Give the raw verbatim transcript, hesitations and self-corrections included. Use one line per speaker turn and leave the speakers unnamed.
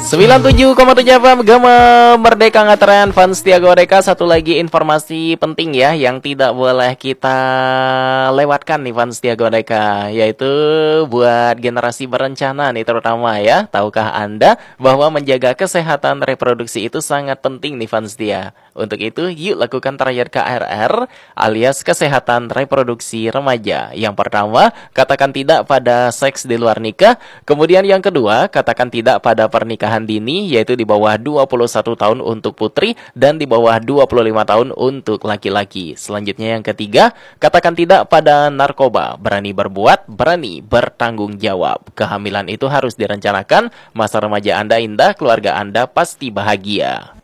sembilan puluh tujuh koma tujuh F M Gema Merdeka Ngatren fans setia Godeka. Satu lagi informasi penting ya yang tidak boleh kita lewatkan nih fans setia Godeka, yaitu buat generasi berencana nih terutama ya. Tahukah Anda bahwa menjaga kesehatan reproduksi itu sangat penting nih fans setia. Untuk itu yuk lakukan triad K R R alias kesehatan reproduksi remaja. Yang pertama, katakan tidak pada seks di luar nikah. Kemudian yang kedua, katakan tidak pada pernikahan dini, yaitu di bawah dua puluh satu tahun untuk putri dan di bawah dua puluh lima tahun untuk laki-laki. Selanjutnya yang ketiga, katakan tidak pada narkoba. Berani berbuat, berani bertanggung jawab. Kehamilan itu harus direncanakan. Masa remaja Anda indah, keluarga Anda pasti bahagia.